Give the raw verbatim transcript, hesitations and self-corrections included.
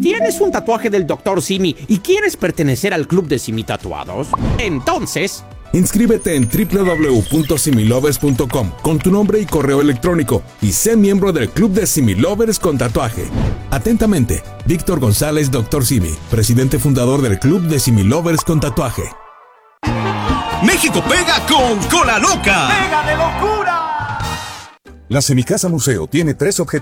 ¿Tienes un tatuaje del doctor Simi y quieres pertenecer al club de Simi Tatuados? Entonces, inscríbete en doble u doble u doble u punto similovers punto com con tu nombre y correo electrónico y sé miembro del club de Similovers con tatuaje. Atentamente, Víctor González, doctor Simi, presidente fundador del club de Similovers con tatuaje. México pega con Cola Loca. ¡Pega de locura! La Semicasa Museo tiene tres objetivos.